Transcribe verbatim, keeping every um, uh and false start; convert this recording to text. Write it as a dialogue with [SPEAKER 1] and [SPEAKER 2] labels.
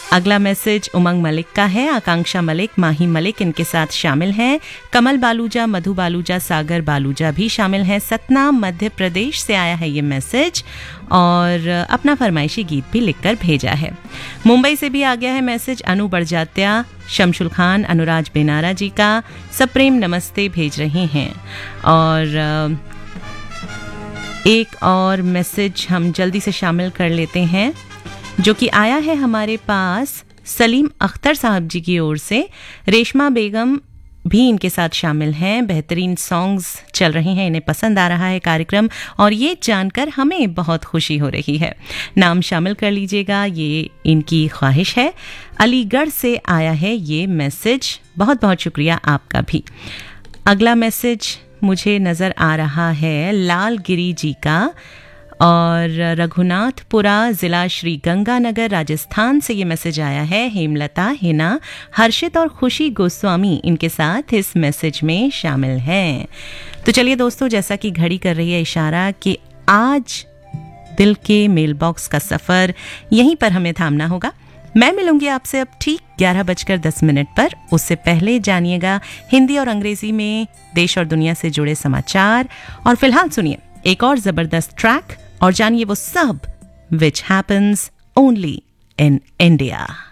[SPEAKER 1] अगला मैसेज उमंग मलिक का है। आकांक्षा मलिक, माही मलिक इनके साथ शामिल हैं। कमल बालूजा, मधु बालूजा, सागर बालूजा भी शामिल हैं। सतना मध्य प्रदेश से आया है ये मैसेज और अपना फरमाइशी गीत भी लिखकर भेजा है। मुंबई से भी आ गया है मैसेज अनु बड़जात्या, शमशुल खान, अनुराज बेनारा जी का सप्रेम नमस्ते भेज रहे हैं। और एक और मैसेज हम जल्दी से शामिल कर लेते हैं जो कि आया है हमारे पास सलीम अख्तर साहब जी की ओर से। रेशमा बेगम भी इनके साथ शामिल हैं। बेहतरीन सॉन्ग्स चल रहे हैं, इन्हें पसंद आ रहा है कार्यक्रम और ये जानकर हमें बहुत खुशी हो रही है। नाम शामिल कर लीजिएगा, ये इनकी ख्वाहिश है। अलीगढ़ से आया है ये मैसेज, बहुत बहुत शुक्रिया आपका भी। अगला मैसेज मुझे नज़र आ रहा है लालगिरी जी का और रघुनाथपुरा ज़िला श्री गंगानगर राजस्थान से ये मैसेज आया है। हेमलता, हिना, हर्षित और खुशी गोस्वामी इनके साथ इस मैसेज में शामिल हैं। तो चलिए दोस्तों, जैसा कि घड़ी कर रही है इशारा कि आज दिल के मेल बॉक्स का सफ़र यहीं पर हमें थामना होगा। मैं मिलूंगी आपसे अब ठीक ग्यारह बजकर दस मिनट पर। उससे पहले जानिएगा हिंदी और अंग्रेजी में देश और दुनिया से जुड़े समाचार और फिलहाल सुनिए एक और जबरदस्त ट्रैक और जानिए वो सब which happens only in India.